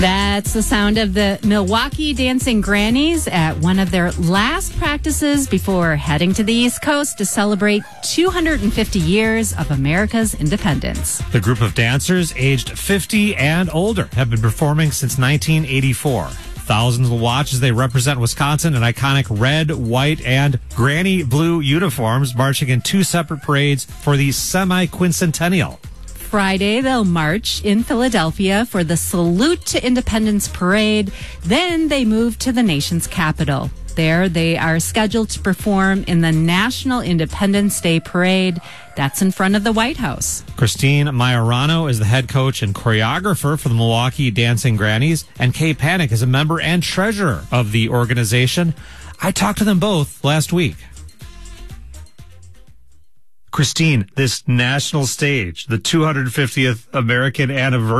That's the sound of the Milwaukee Dancing Grannies at one of their last practices before heading to the East Coast to celebrate 250 years of America's independence. The group of dancers, aged 50 and older, have been performing since 1984. Thousands will watch as they represent Wisconsin in iconic red, white, and granny blue uniforms, marching in two separate parades for the semi-quincentennial. Friday, they'll march in Philadelphia for the Salute to Independence Parade. Then they move to the nation's capital. There, they are scheduled to perform in the National Independence Day Parade. That's in front of the White House. Christine Majorano is the head coach and choreographer for the Milwaukee Dancing Grannies, and Kay Panic is a member and treasurer of the organization. I talked to them both last week. Christine, this national stage, the 250th American anniversary,